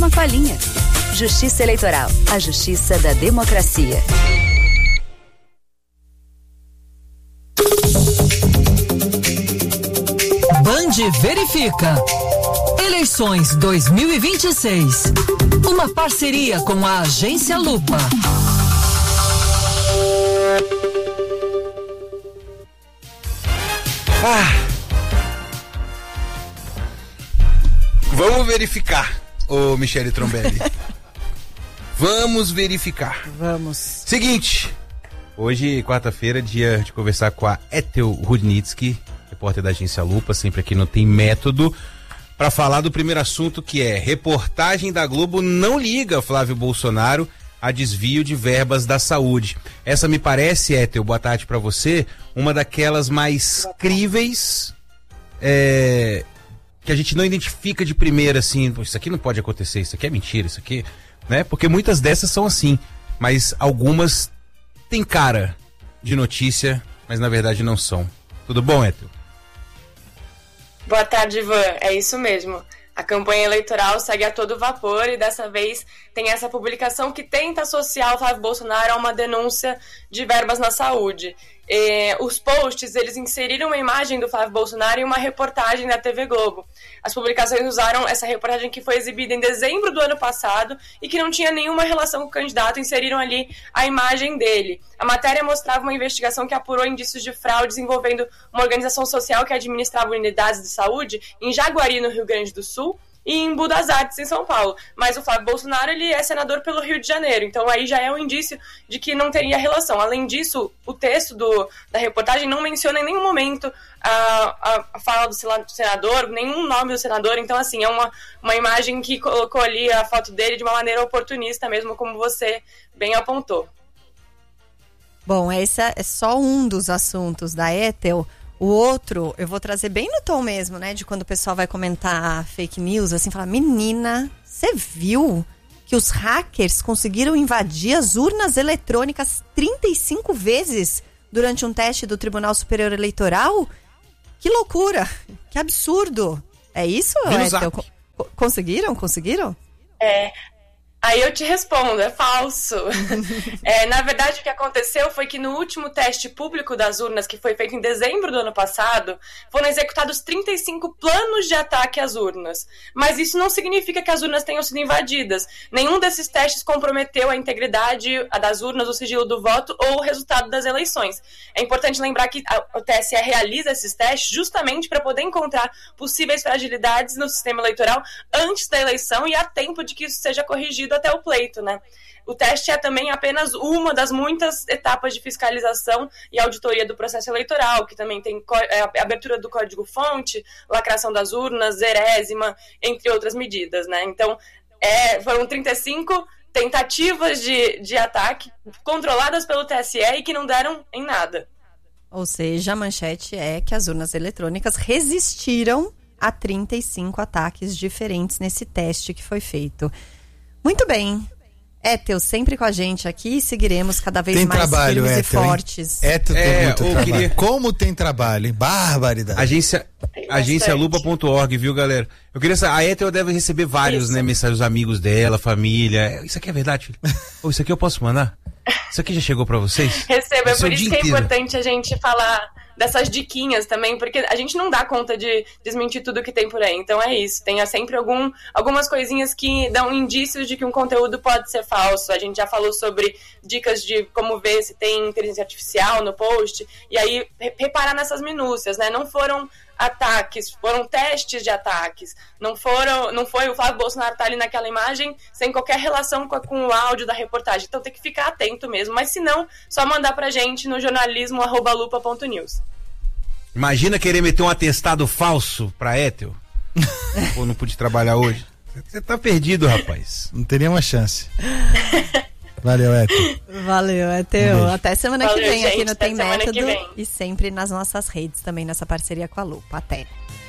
uma palhinha. Justiça Eleitoral, a justiça da democracia. Band verifica. Eleições 2026. Uma parceria com a Agência Lupa. Vamos verificar, ô Michele Trombelli. Vamos verificar. Vamos. Seguinte, hoje, quarta-feira, dia de conversar com a Ethel Rudnitsky, repórter da Agência Lupa, sempre aqui no Tem Método, para falar do primeiro assunto, que é: reportagem da Globo não liga Flávio Bolsonaro a desvio de verbas da saúde. Essa me parece, Ethel, boa tarde para você, uma daquelas mais críveis, que a gente não identifica de primeira, assim, isso aqui não pode acontecer, isso aqui é mentira, isso aqui, né? Porque muitas dessas são assim, mas algumas têm cara de notícia, mas na verdade não são. Tudo bom, Ethel? Boa tarde, Ivan. É isso mesmo. A campanha eleitoral segue a todo vapor e dessa vez tem essa publicação que tenta associar o Flávio Bolsonaro a uma denúncia de verbas na saúde. Os posts, eles inseriram uma imagem do Flávio Bolsonaro em uma reportagem da TV Globo. As publicações usaram essa reportagem que foi exibida em dezembro do ano passado e que não tinha nenhuma relação com o candidato, inseriram ali a imagem dele. A matéria mostrava uma investigação que apurou indícios de fraudes envolvendo uma organização social que administrava unidades de saúde em Jaguari, no Rio Grande do Sul, e em Budas Artes, em São Paulo. Mas o Flávio Bolsonaro, ele é senador pelo Rio de Janeiro, então aí já é um indício de que não teria relação. Além disso, o texto da reportagem não menciona em nenhum momento a fala do senador, nenhum nome do senador, então assim, é uma imagem que colocou ali a foto dele de uma maneira oportunista mesmo, como você bem apontou. Bom, esse é só um dos assuntos da Ethel. O outro, eu vou trazer bem no tom mesmo, né? De quando o pessoal vai comentar fake news, assim, falar: menina, você viu que os hackers conseguiram invadir as urnas eletrônicas 35 vezes durante um teste do Tribunal Superior Eleitoral? Que loucura! Que absurdo! É isso, Ethel? Conseguiram? Aí eu te respondo, é falso. Na verdade, o que aconteceu foi que no último teste público das urnas, que foi feito em dezembro do ano passado, foram executados 35 planos de ataque às urnas. Mas isso não significa que as urnas tenham sido invadidas. Nenhum desses testes comprometeu a integridade das urnas, o sigilo do voto ou o resultado das eleições. É importante lembrar que o TSE realiza esses testes justamente para poder encontrar possíveis fragilidades no sistema eleitoral antes da eleição e a tempo de que isso seja corrigido até o pleito, né? O teste é também apenas uma das muitas etapas de fiscalização e auditoria do processo eleitoral, que também tem abertura do código-fonte, lacração das urnas, zerésima, entre outras medidas, né? Então, foram 35 tentativas de ataque controladas pelo TSE e que não deram em nada. Ou seja, a manchete é que as urnas eletrônicas resistiram a 35 ataques diferentes nesse teste que foi feito. Muito bem. Ethel, sempre com a gente aqui, seguiremos cada vez mais trabalho, firmes Ethel, e fortes. Ethel tem muito trabalho. Como tem trabalho, hein? Barbaridade. Agencialupa.org, viu, galera? Eu queria saber, a Ethel deve receber vários, né, mensagens dos amigos dela, família. Isso aqui é verdade, filho? Ou isso aqui eu posso mandar? Isso aqui já chegou pra vocês? Recebo, é por isso que é importante a gente falar dessas diquinhas também, porque a gente não dá conta de desmentir tudo que tem por aí. Então é isso, tem sempre algumas coisinhas que dão indícios de que um conteúdo pode ser falso. A gente já falou sobre dicas de como ver se tem inteligência artificial no post, e aí reparar nessas minúcias, né? Não foram ataques, foram testes de ataques. Não foi o Flávio Bolsonaro tá ali naquela imagem sem qualquer relação com o áudio da reportagem. Então tem que ficar atento mesmo. Mas se não, só mandar pra gente no jornalismo@lupa.news. Imagina querer meter um atestado falso pra Ethel. Pô, não pude trabalhar hoje. Você tá perdido, rapaz. Não teria uma chance. Valeu, Ethel. Valeu, Ethel. Até semana que vem, gente, aqui no Tem Método que vem. E sempre nas nossas redes também, nessa parceria com a Lupa. Até.